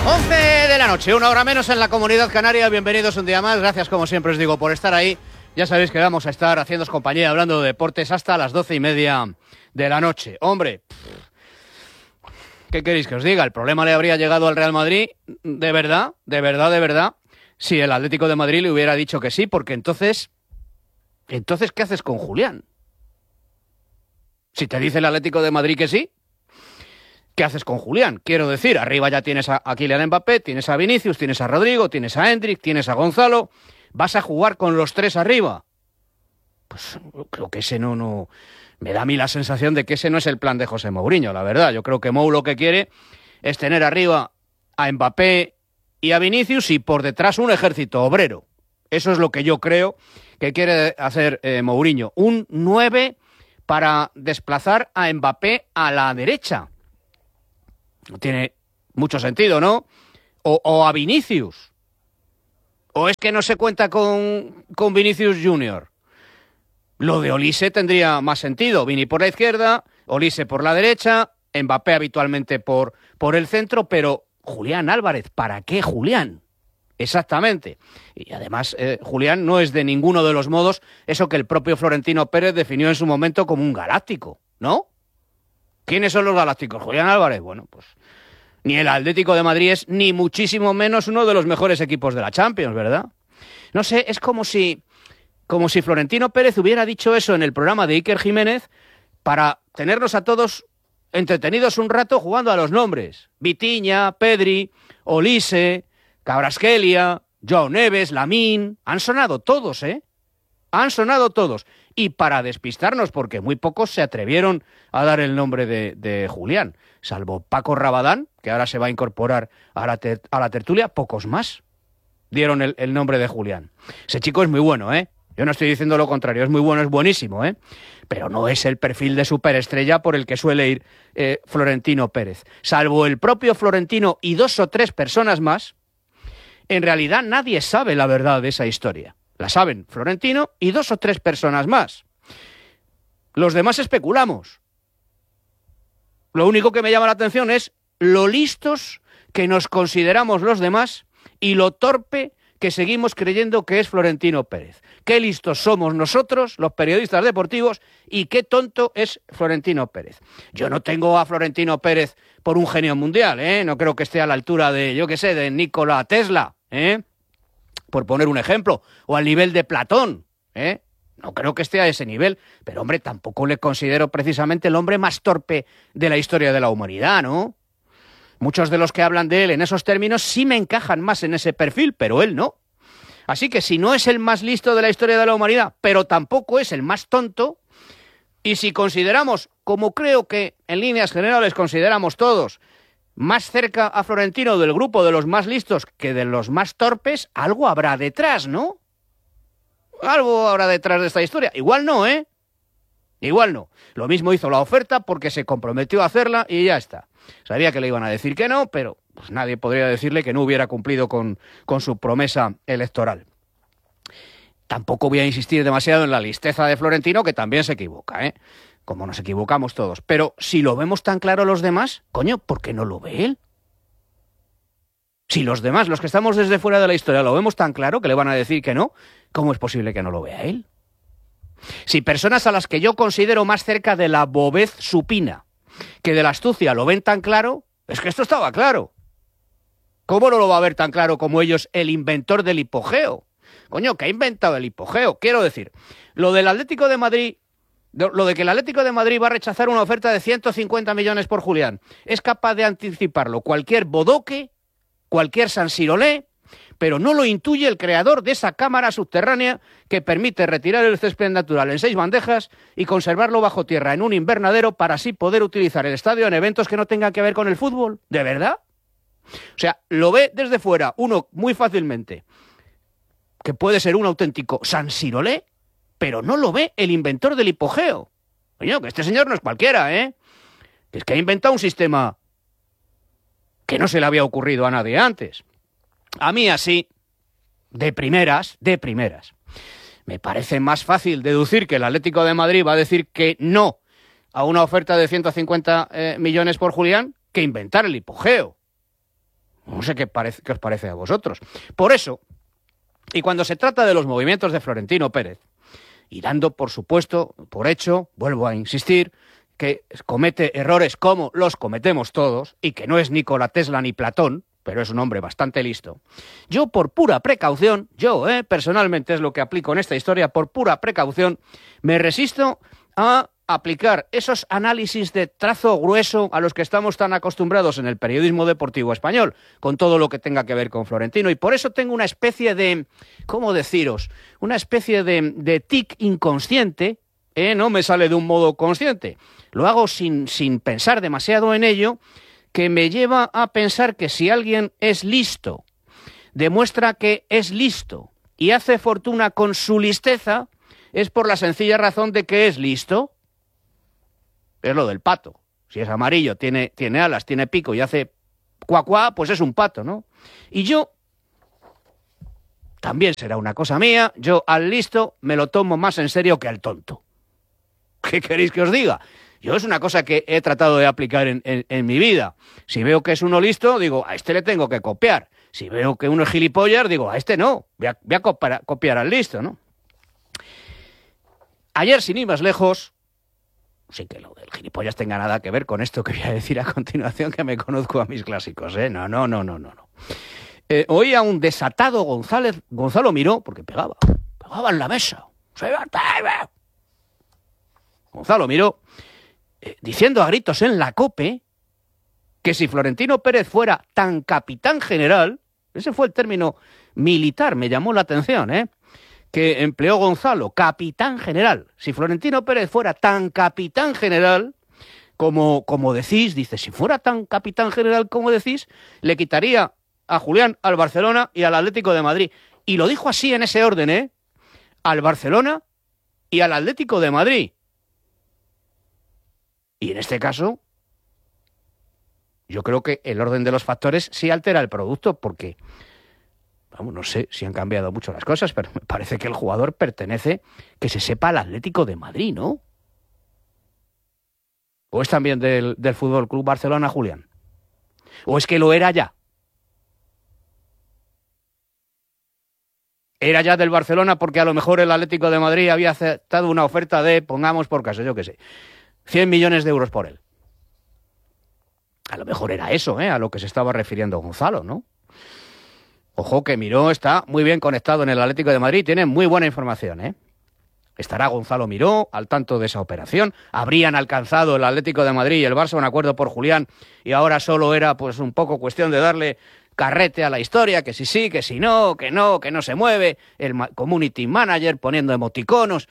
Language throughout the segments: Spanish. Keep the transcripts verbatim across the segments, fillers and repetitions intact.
once de la noche, una hora menos en la Comunidad Canaria. Bienvenidos un día más. Gracias, como siempre os digo, por estar ahí. Ya sabéis que vamos a estar haciéndoos compañía hablando de deportes hasta las doce y media de la noche. Hombre, ¿qué queréis que os diga? ¿El problema le habría llegado al Real Madrid? ¿De verdad? ¿De verdad? ¿De verdad? Si el Atlético de Madrid le hubiera dicho que sí, porque entonces... Entonces, ¿qué haces con Julián? Si te dice el Atlético de Madrid que sí, ¿qué haces con Julián? Quiero decir, arriba ya tienes a, a Kylian Mbappé, tienes a Vinicius, tienes a Rodrigo, tienes a Endrick, tienes a Gonzalo. ¿Vas a jugar con los tres arriba? Pues creo que ese no, no... Me da a mí la sensación de que ese no es el plan de José Mourinho, la verdad. Yo creo que Mou lo que quiere es tener arriba a Mbappé y a Vinicius y por detrás un ejército obrero. Eso es lo que yo creo que quiere hacer eh, Mourinho. Un nueve para desplazar a Mbappé a la derecha. No tiene mucho sentido, ¿no? O, o a Vinicius. ¿O es que no se cuenta con, con Vinicius Junior? Lo de Olise tendría más sentido. Vini por la izquierda, Olise por la derecha, Mbappé habitualmente por, por el centro, pero Julián Álvarez, ¿para qué Julián? Exactamente. Y además, eh, Julián no es de ninguno de los modos eso que el propio Florentino Pérez definió en su momento como un galáctico, ¿no? ¿Quiénes son los galácticos? Julián Álvarez, bueno, pues... Ni el Atlético de Madrid es ni muchísimo menos uno de los mejores equipos de la Champions, ¿verdad? No sé, es como si, como si Florentino Pérez hubiera dicho eso en el programa de Iker Jiménez para tenernos a todos entretenidos un rato jugando a los nombres. Vitinha, Pedri, Olise, Kvaratskhelia, Joao Neves, Lamine... Han sonado todos, ¿eh? Han sonado todos. Y para despistarnos, porque muy pocos se atrevieron a dar el nombre de, de Julián, salvo Paco Rabadán, que ahora se va a incorporar a la, ter, a la tertulia, pocos más dieron el, el nombre de Julián. Ese chico es muy bueno, ¿eh? Yo no estoy diciendo lo contrario, es muy bueno, es buenísimo, ¿eh? Pero no es el perfil de superestrella por el que suele ir eh, Florentino Pérez. Salvo el propio Florentino y dos o tres personas más, en realidad nadie sabe la verdad de esa historia. La saben Florentino y dos o tres personas más. Los demás especulamos. Lo único que me llama la atención es lo listos que nos consideramos los demás y lo torpe que seguimos creyendo que es Florentino Pérez. Qué listos somos nosotros, los periodistas deportivos, y qué tonto es Florentino Pérez. Yo no tengo a Florentino Pérez por un genio mundial, ¿eh? No creo que esté a la altura de, yo qué sé, de Nikola Tesla, ¿eh? Por poner un ejemplo, o al nivel de Platón, ¿eh? No creo que esté a ese nivel, pero hombre, tampoco le considero precisamente el hombre más torpe de la historia de la humanidad, ¿no? Muchos de los que hablan de él en esos términos sí me encajan más en ese perfil, pero él no. Así que si no es el más listo de la historia de la humanidad, pero tampoco es el más tonto, y si consideramos, como creo que en líneas generales consideramos todos, más cerca a Florentino del grupo de los más listos que de los más torpes, algo habrá detrás, ¿no? Algo habrá detrás de esta historia. Igual no, ¿eh? Igual no. Lo mismo hizo la oferta porque se comprometió a hacerla y ya está. Sabía que le iban a decir que no, pero pues nadie podría decirle que no hubiera cumplido con, con su promesa electoral. Tampoco voy a insistir demasiado en la listeza de Florentino, que también se equivoca, ¿eh? Como nos equivocamos todos. Pero si lo vemos tan claro los demás, coño, ¿por qué no lo ve él? Si los demás, los que estamos desde fuera de la historia, lo vemos tan claro que le van a decir que no, ¿cómo es posible que no lo vea él? Si personas a las que yo considero más cerca de la bobez supina que de la astucia lo ven tan claro, es que esto estaba claro. ¿Cómo no lo va a ver tan claro como ellos el inventor del hipogeo? Coño, ¿qué ha inventado el hipogeo? Quiero decir, lo del Atlético de Madrid, lo de que el Atlético de Madrid va a rechazar una oferta de ciento cincuenta millones por Julián, es capaz de anticiparlo cualquier bodoque, cualquier sansirolé, pero no lo intuye el creador de esa cámara subterránea que permite retirar el césped natural en seis bandejas y conservarlo bajo tierra en un invernadero para así poder utilizar el estadio en eventos que no tengan que ver con el fútbol. ¿De verdad? O sea, lo ve desde fuera uno muy fácilmente, que puede ser un auténtico sansirolé, pero no lo ve el inventor del hipogeo. Coño, que este señor no es cualquiera, ¿eh? Que es que ha inventado un sistema que no se le había ocurrido a nadie antes. A mí así, de primeras, de primeras, me parece más fácil deducir que el Atlético de Madrid va a decir que no a una oferta de ciento cincuenta eh, millones por Julián que inventar el hipogeo. No sé qué, parece, qué os parece a vosotros. Por eso, y cuando se trata de los movimientos de Florentino Pérez, y dando, por supuesto, por hecho, vuelvo a insistir, que comete errores como los cometemos todos, y que no es Nikola Tesla ni Platón, pero es un hombre bastante listo, yo por pura precaución, yo eh, personalmente es lo que aplico en esta historia, por pura precaución, me resisto a aplicar esos análisis de trazo grueso a los que estamos tan acostumbrados en el periodismo deportivo español, con todo lo que tenga que ver con Florentino, y por eso tengo una especie de, ¿cómo deciros? Una especie de, de tic inconsciente, ¿eh? No me sale de un modo consciente, lo hago sin, sin pensar demasiado en ello, que me lleva a pensar que si alguien es listo, demuestra que es listo y hace fortuna con su listeza, es por la sencilla razón de que es listo. Es lo del pato. Si es amarillo, tiene, tiene alas, tiene pico y hace cuá cuá, pues es un pato, ¿no? Y yo, también será una cosa mía, yo al listo me lo tomo más en serio que al tonto. ¿Qué queréis que os diga? Yo es una cosa que he tratado de aplicar en, en, en mi vida. Si veo que es uno listo, digo, a este le tengo que copiar. Si veo que uno es gilipollas, digo, a este no, voy a, voy a copiar, copiar al listo, ¿no? Ayer, sin ir más lejos, sin que lo del gilipollas tenga nada que ver con esto que voy a decir a continuación, que me conozco a mis clásicos, ¿eh? No, no, no, no, no. no. Eh, oí a un desatado González, Gonzalo Miró, porque pegaba, pegaba en la mesa. Gonzalo Miró, eh, diciendo a gritos en la COPE que si Florentino Pérez fuera tan capitán general, ese fue el término militar, me llamó la atención, ¿eh? que empleó Gonzalo, capitán general. Si Florentino Pérez fuera tan capitán general como, como decís, dice, si fuera tan capitán general como decís, le quitaría a Julián al Barcelona y al Atlético de Madrid. Y lo dijo así en ese orden, ¿eh? Al Barcelona y al Atlético de Madrid. Y en este caso, yo creo que el orden de los factores sí altera el producto, porque vamos, no sé si han cambiado mucho las cosas, pero me parece que el jugador pertenece, que se sepa, al Atlético de Madrid, ¿no? ¿O es también del, del Fútbol Club Barcelona, Julián? ¿O es que lo era ya? Era ya del Barcelona porque a lo mejor el Atlético de Madrid había aceptado una oferta de, pongamos por caso, yo qué sé, cien millones de euros por él. A lo mejor era eso, ¿eh? A lo que se estaba refiriendo Gonzalo, ¿no? Ojo que Miró está muy bien conectado en el Atlético de Madrid, tiene muy buena información, ¿eh? Estará Gonzalo Miró al tanto de esa operación. Habrían alcanzado el Atlético de Madrid y el Barça un acuerdo por Julián y ahora solo era pues un poco cuestión de darle carrete a la historia, que si sí, que si no, que no, que no se mueve, el community manager poniendo emoticonos,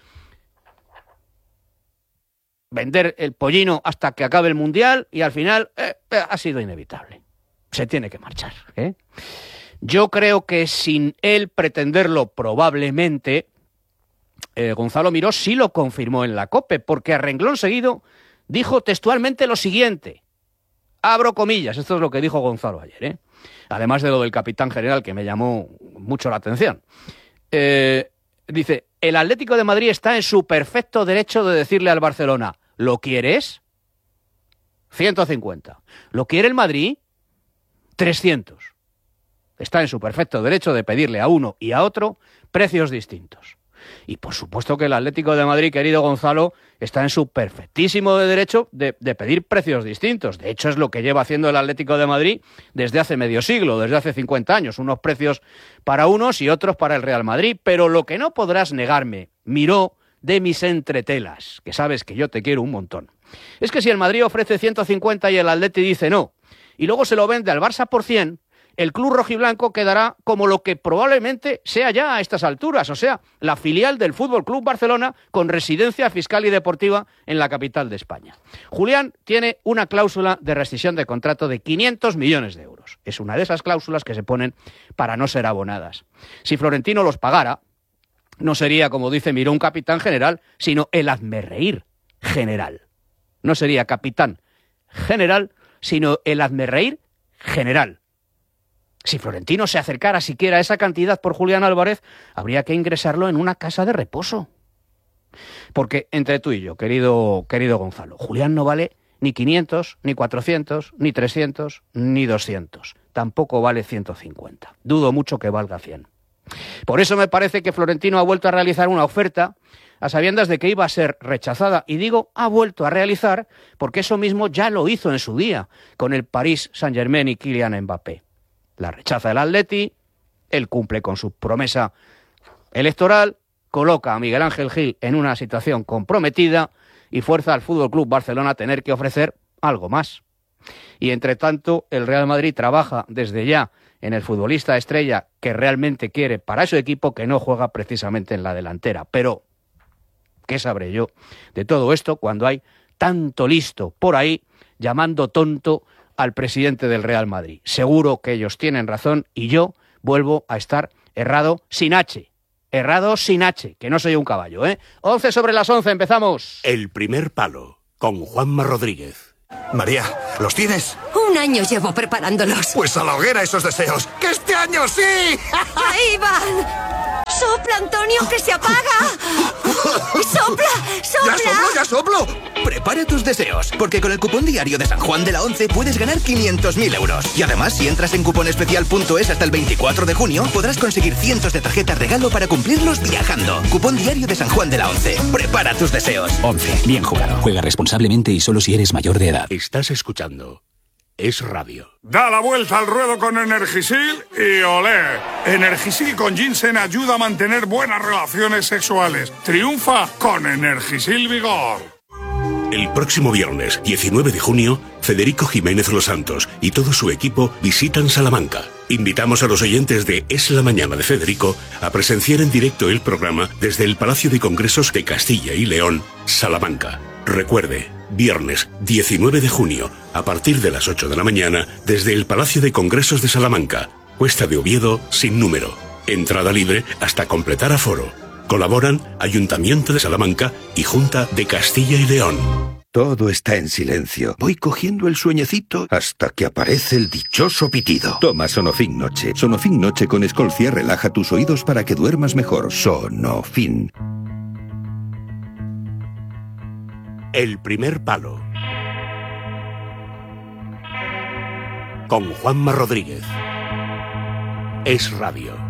vender el pollino hasta que acabe el Mundial y al final eh, ha sido inevitable. Se tiene que marchar, ¿eh? Yo creo que sin él pretenderlo probablemente, eh, Gonzalo Miró sí lo confirmó en la COPE, porque a renglón seguido dijo textualmente lo siguiente. Abro comillas, esto es lo que dijo Gonzalo ayer, ¿eh? Además de lo del capitán general, que me llamó mucho la atención. Eh, dice, el Atlético de Madrid está en su perfecto derecho de decirle al Barcelona, ¿lo quieres? ciento cincuenta. ¿Lo quiere el Madrid? trescientos. Está en su perfecto derecho de pedirle a uno y a otro precios distintos. Y por supuesto que el Atlético de Madrid, querido Gonzalo, está en su perfectísimo derecho de, de pedir precios distintos. De hecho, es lo que lleva haciendo el Atlético de Madrid desde hace medio siglo, desde hace cincuenta años. Unos precios para unos y otros para el Real Madrid. Pero lo que no podrás negarme, Miró, de mis entretelas, que sabes que yo te quiero un montón, es que si el Madrid ofrece ciento cincuenta y el Atleti dice no, y luego se lo vende al Barça por cien, el club rojiblanco quedará como lo que probablemente sea ya a estas alturas, o sea, la filial del Fútbol Club Barcelona con residencia fiscal y deportiva en la capital de España. Julián tiene una cláusula de rescisión de contrato de quinientos millones de euros. Es una de esas cláusulas que se ponen para no ser abonadas. Si Florentino los pagara, no sería, como dice Miró, un capitán general, sino el hazmerreír general. No sería capitán general, sino el hazmerreír general. Si Florentino se acercara siquiera a esa cantidad por Julián Álvarez, habría que ingresarlo en una casa de reposo. Porque entre tú y yo, querido, querido Gonzalo, Julián no vale ni quinientos, ni cuatrocientos, ni trescientos, ni doscientos. Tampoco vale ciento cincuenta. Dudo mucho que valga cien. Por eso me parece que Florentino ha vuelto a realizar una oferta a sabiendas de que iba a ser rechazada. Y digo, ha vuelto a realizar porque eso mismo ya lo hizo en su día con el Paris Saint-Germain y Kylian Mbappé. La rechaza el Atleti, él cumple con su promesa electoral, coloca a Miguel Ángel Gil en una situación comprometida y fuerza al F C Barcelona a tener que ofrecer algo más. Y entre tanto, el Real Madrid trabaja desde ya en el futbolista estrella que realmente quiere para su equipo, que no juega precisamente en la delantera. Pero, ¿qué sabré yo de todo esto cuando hay tanto listo por ahí llamando tonto al presidente del Real Madrid? Seguro que ellos tienen razón y yo vuelvo a estar errado sin H. Errado sin H, que no soy un caballo, ¿eh? once sobre las once, empezamos. El primer palo, con Juanma Rodríguez. María, ¿los tienes? Un año llevo preparándolos. Pues a la hoguera esos deseos. ¡Que este año sí! ¡Ahí van! ¡Sopla, Antonio, que se apaga! ¡Sopla, sopla! ¡Ya soplo, ya soplo! Prepara tus deseos, porque con el cupón diario de San Juan de la Once puedes ganar quinientos mil euros. Y además, si entras en cuponespecial punto es hasta el veinticuatro de junio, podrás conseguir cientos de tarjetas regalo para cumplirlos viajando. Cupón diario de San Juan de la Once. Prepara tus deseos. Once. Bien jugado. Juega responsablemente y solo si eres mayor de edad. Estás escuchando Es Radio. Da la vuelta al ruedo con Energisil y olé. Energisil con ginseng ayuda a mantener buenas relaciones sexuales. Triunfa con Energisil Vigor. El próximo viernes, diecinueve de junio, Federico Jiménez Los Santos y todo su equipo visitan Salamanca. Invitamos a los oyentes de Es la Mañana de Federico a presenciar en directo el programa desde el Palacio de Congresos de Castilla y León, Salamanca. Recuerde, viernes diecinueve de junio, a partir de las ocho de la mañana, desde el Palacio de Congresos de Salamanca, Cuesta de Oviedo, sin número. Entrada libre hasta completar aforo. Colaboran Ayuntamiento de Salamanca y Junta de Castilla y León. Todo está en silencio. Voy cogiendo el sueñecito hasta que aparece el dichoso pitido. Toma Sonofin Noche. Sonofin Noche con Escolcia relaja tus oídos para que duermas mejor. Sonofin. El primer palo, con Juanma Rodríguez. Es Radio.